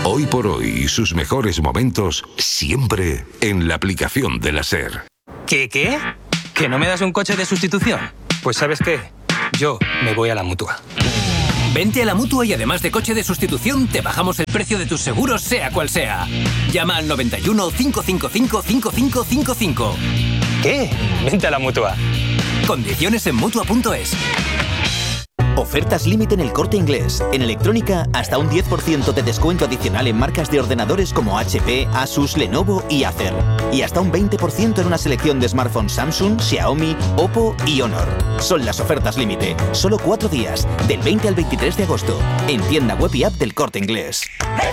Hoy por hoy y sus mejores momentos siempre en la aplicación de la SER. ¿Qué? ¿Que no me das un coche de sustitución? Pues ¿sabes qué? Yo me voy a la Mutua. Vente a la Mutua y además de coche de sustitución, te bajamos el precio de tus seguros, sea cual sea. Llama al 91 555 5555. ¿Qué? Vente a la Mutua. Condiciones en Mutua.es. Ofertas límite en El Corte Inglés. En electrónica, hasta un 10% de descuento adicional en marcas de ordenadores como HP, Asus, Lenovo y Acer. Y hasta un 20% en una selección de smartphones Samsung, Xiaomi, Oppo y Honor. Son las ofertas límite. Solo 4 días, del 20 al 23 de agosto. En tienda web y app del Corte Inglés.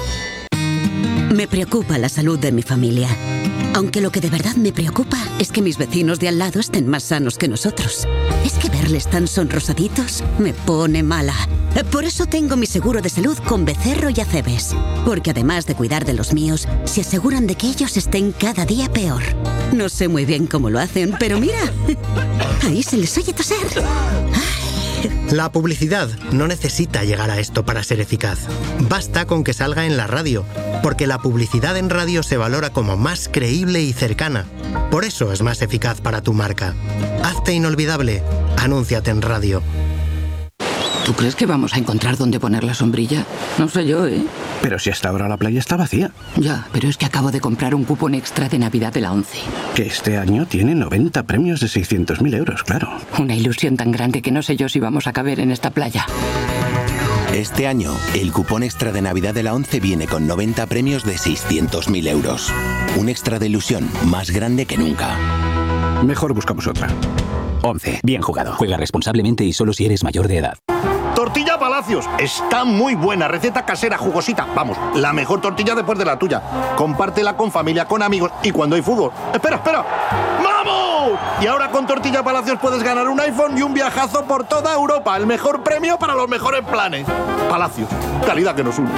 Me preocupa la salud de mi familia. Aunque lo que de verdad me preocupa es que mis vecinos de al lado estén más sanos que nosotros. Es que verles tan sonrosaditos me pone mala. Por eso tengo mi seguro de salud con Becerro y Acebes. Porque además de cuidar de los míos, se aseguran de que ellos estén cada día peor. No sé muy bien cómo lo hacen, pero mira, ahí se les oye toser. La publicidad no necesita llegar a esto para ser eficaz. Basta con que salga en la radio, porque la publicidad en radio se valora como más creíble y cercana. Por eso es más eficaz para tu marca. Hazte inolvidable. Anúnciate en radio. ¿Tú crees que vamos a encontrar dónde poner la sombrilla? No sé yo, ¿eh? Pero si hasta ahora la playa está vacía. Ya, pero es que acabo de comprar un cupón extra de Navidad de la ONCE. Que este año tiene 90 premios de 600.000 euros, claro. Una ilusión tan grande que no sé yo si vamos a caber en esta playa. Este año, el cupón extra de Navidad de la ONCE viene con 90 premios de 600.000 euros. Un extra de ilusión más grande que nunca. Mejor buscamos otra. ONCE. Bien jugado. Juega responsablemente y solo si eres mayor de edad. Tortilla Palacios. Está muy buena. Receta casera, jugosita. Vamos, la mejor tortilla después de la tuya. Compártela con familia, con amigos y cuando hay fútbol. ¡Espera! ¡Vamos! Y ahora con Tortilla Palacios puedes ganar un iPhone y un viajazo por toda Europa. El mejor premio para los mejores planes. Palacios. Calidad que nos une.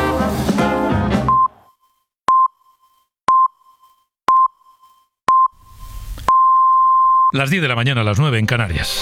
Las 10 de la mañana, a las 9 en Canarias.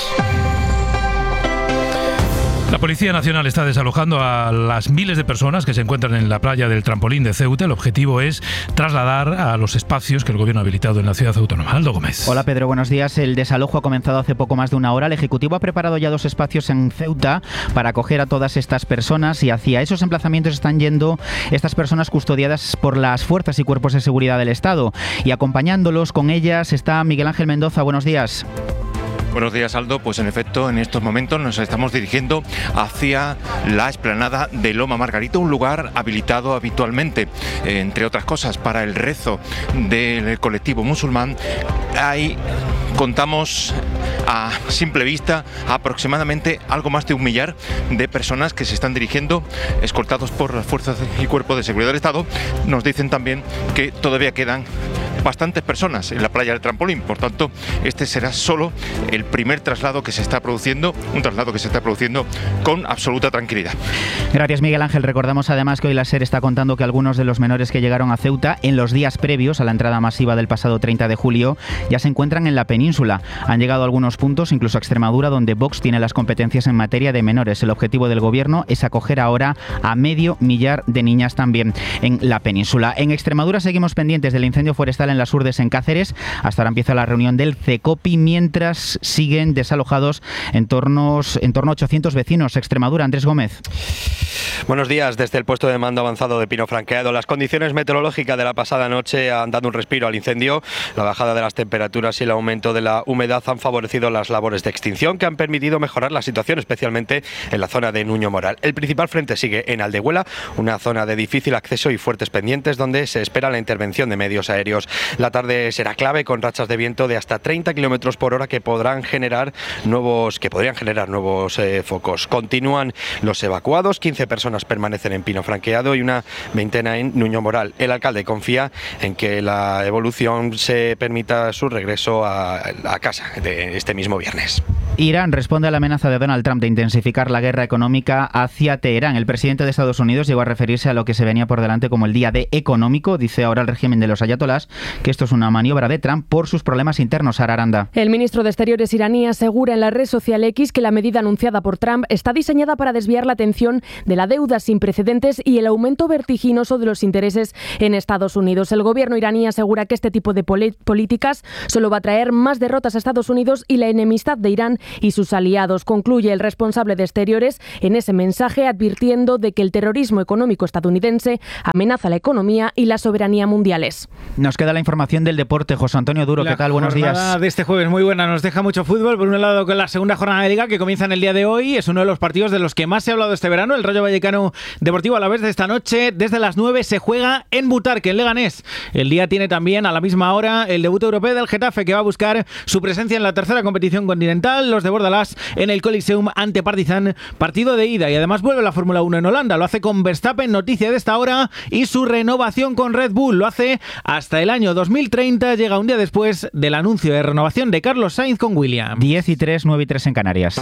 La Policía Nacional está desalojando a las miles de personas que se encuentran en la playa del Trampolín de Ceuta. El objetivo es trasladar a los espacios que el Gobierno ha habilitado en la ciudad autónoma. Aldo Gómez. Hola Pedro, buenos días. El desalojo ha comenzado hace poco más de una hora. El Ejecutivo ha preparado ya 2 espacios en Ceuta para acoger a todas estas personas y hacia esos emplazamientos están yendo estas personas custodiadas por las fuerzas y cuerpos de seguridad del Estado. Y acompañándolos con ellas está Miguel Ángel Mendoza. Buenos días. Buenos días, Aldo. Pues en efecto, en estos momentos nos estamos dirigiendo hacia la explanada de Loma Margarita, un lugar habilitado habitualmente, entre otras cosas, para el rezo del colectivo musulmán. Ahí contamos a simple vista aproximadamente algo más de 1 millar de personas que se están dirigiendo, escoltados por las fuerzas y cuerpos de seguridad del Estado. Nos dicen también que todavía quedan bastantes personas en la playa del Trampolín, por tanto este será solo el primer traslado que se está produciendo, un traslado que se está produciendo con absoluta tranquilidad. Gracias, Miguel Ángel. Recordamos además que hoy la SER está contando que algunos de los menores que llegaron a Ceuta en los días previos a la entrada masiva del pasado 30 de julio ya se encuentran en la península. Han llegado a algunos puntos, incluso a Extremadura, donde Vox tiene las competencias en materia de menores. El objetivo del Gobierno es acoger ahora a 500 millar de niñas también en la península. En Extremadura seguimos pendientes del incendio forestal en las Urdes, en Cáceres. Hasta ahora empieza la reunión del CECOPI, mientras siguen desalojados en torno a 800 vecinos. Extremadura, Andrés Gómez. Buenos días. Desde el puesto de mando avanzado de Pino Franqueado, las condiciones meteorológicas de la pasada noche han dado un respiro al incendio. La bajada de las temperaturas y el aumento de la humedad han favorecido las labores de extinción, que han permitido mejorar la situación, especialmente en la zona de Nuño Moral. El principal frente sigue en Aldehuela, una zona de difícil acceso y fuertes pendientes, donde se espera la intervención de medios aéreos. La tarde será clave, con rachas de viento de hasta 30 km por hora que podrían generar nuevos focos. Continúan los evacuados, 15 personas permanecen en Pino Franqueado y una veintena en Nuño Moral. El alcalde confía en que la evolución se permita su regreso a casa de este mismo viernes. Irán responde a la amenaza de Donald Trump de intensificar la guerra económica hacia Teherán. El presidente de Estados Unidos llegó a referirse a lo que se venía por delante como el día D económico. Dice ahora el régimen de los ayatolás que esto es una maniobra de Trump por sus problemas internos. Sara Aranda. El ministro de Exteriores iraní asegura en la red social X que la medida anunciada por Trump está diseñada para desviar la atención de la deuda sin precedentes y el aumento vertiginoso de los intereses en Estados Unidos. El gobierno iraní asegura que este tipo de políticas solo va a traer más derrotas a Estados Unidos y la enemistad de Irán y sus aliados. Concluye el responsable de Exteriores en ese mensaje advirtiendo de que el terrorismo económico estadounidense amenaza la economía y la soberanía mundiales. Nos queda la información del deporte. José Antonio Duro, ¿qué tal? Buenos días. La jornada de este jueves muy buena, nos deja mucho fútbol. Por un lado, con la segunda jornada de Liga que comienza en el día de hoy. Es uno de los partidos de los que más se ha hablado este verano. El Rayo Vallecano Deportivo Alavés de esta noche. Desde las 9 se juega en Butarque, en Leganés. El día tiene también a la misma hora el debut europeo del Getafe, que va a buscar su presencia en la tercera competición continental. Los de Bordalás en el Coliseum ante Partizan, partido de ida. Y además vuelve la Fórmula 1 en Holanda. Lo hace con Verstappen, noticia de esta hora, y su renovación con Red Bull. Lo hace hasta el año 2030. Llega un día después del anuncio de renovación de Carlos Sainz con Williams. 10:03, 9:03 en Canarias.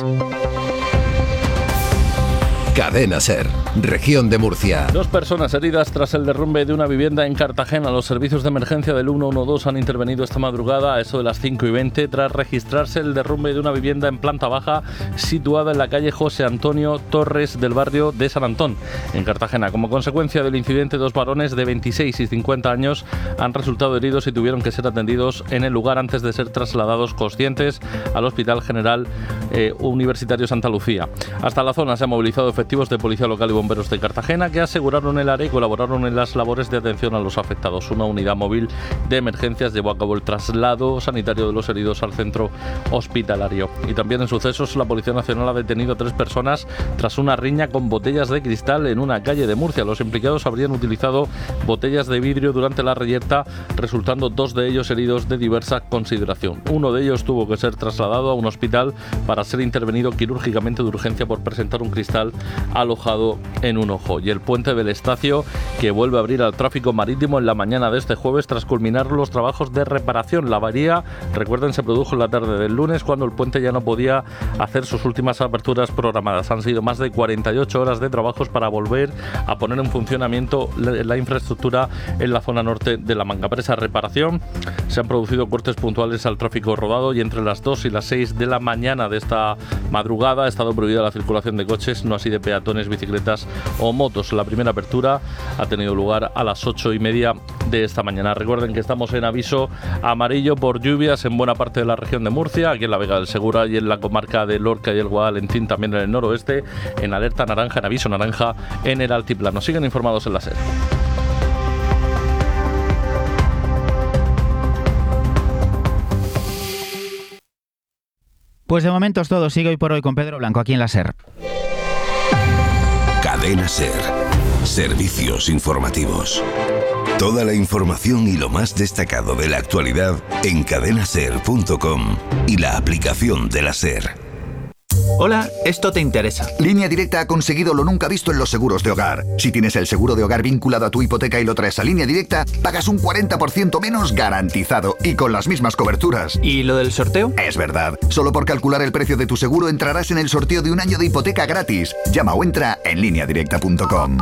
Cadena SER, región de Murcia. 2 personas heridas tras el derrumbe de una vivienda en Cartagena. Los servicios de emergencia del 112 han intervenido esta madrugada a eso de las 5:20 tras registrarse el derrumbe de una vivienda en planta baja situada en la calle José Antonio Torres del barrio de San Antón, en Cartagena. Como consecuencia del incidente, 2 varones de 26 y 50 años han resultado heridos y tuvieron que ser atendidos en el lugar antes de ser trasladados conscientes al Hospital General Universitario Santa Lucía. Hasta la zona se ha movilizado efectivos de Policía Local y Bomberos de Cartagena, que aseguraron el área y colaboraron en las labores de atención a los afectados. Una unidad móvil de emergencias llevó a cabo el traslado sanitario de los heridos al centro hospitalario. Y también en sucesos, la Policía Nacional ha detenido a 3 personas tras una riña con botellas de cristal en una calle de Murcia. Los implicados habrían utilizado botellas de vidrio durante la reyerta, resultando 2 de ellos heridos de diversa consideración. Uno de ellos tuvo que ser trasladado a un hospital para ser intervenido quirúrgicamente de urgencia por presentar un cristal alojado en un ojo. Y el puente del Estacio, que vuelve a abrir al tráfico marítimo en la mañana de este jueves tras culminar los trabajos de reparación. La avería, recuerden, se produjo en la tarde del lunes cuando el puente ya no podía hacer sus últimas aperturas programadas. Han sido más de 48 horas de trabajos para volver a poner en funcionamiento la infraestructura en la zona norte de la Manga. Para esa reparación se han producido cortes puntuales al tráfico rodado y entre las 2 y las 6 de la mañana de esta madrugada ha estado prohibida la circulación de coches, no así de peatones, bicicletas o motos. La primera apertura ha tenido lugar a las 8:30 de esta mañana. Recuerden que estamos en aviso amarillo por lluvias en buena parte de la región de Murcia, aquí en la Vega del Segura y en la comarca de Lorca y el Guadalentín, también en el noroeste, en alerta naranja, en aviso naranja en el altiplano. Siguen informados en la SER. Pues de momento es todo. Sigue hoy por hoy con Pedro Blanco aquí en la SER. Cadena SER. Servicios informativos. Toda la información y lo más destacado de la actualidad en cadenaser.com y la aplicación de la SER. Hola, esto te interesa. Línea Directa ha conseguido lo nunca visto en los seguros de hogar. Si tienes el seguro de hogar vinculado a tu hipoteca y lo traes a Línea Directa, pagas un 40% menos garantizado y con las mismas coberturas. ¿Y lo del sorteo? Es verdad. Solo por calcular el precio de tu seguro entrarás en el sorteo de un año de hipoteca gratis. Llama o entra en lineadirecta.com.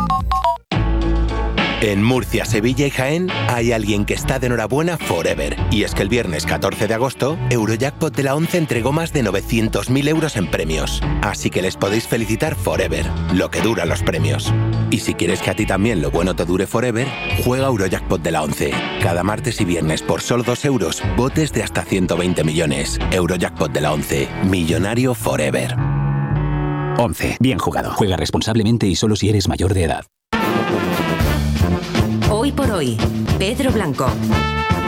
En Murcia, Sevilla y Jaén hay alguien que está de enhorabuena forever. Y es que el viernes 14 de agosto, Eurojackpot de la 11 entregó más de 900.000 euros en premios. Así que les podéis felicitar forever, lo que duran los premios. Y si quieres que a ti también lo bueno te dure forever, juega Eurojackpot de la 11. Cada martes y viernes por solo 2 euros, botes de hasta 120 millones. Eurojackpot de la 11, millonario forever. 11. Bien jugado. Juega responsablemente y solo si eres mayor de edad. Hoy por hoy, Pedro Blanco.